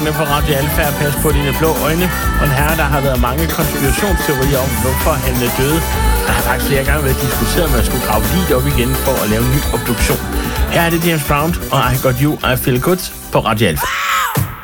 drengene på Radio Alfa og pas på dine blå øjne. Og en herre, der har været mange konspirationsteorier om, hvorfor han døde. Der har faktisk flere gange været diskuteret, at man skulle grave lige op igen for at lave en ny obduktion. Her er det James Brown og I Got You, I Feel Good på Radio Alfa.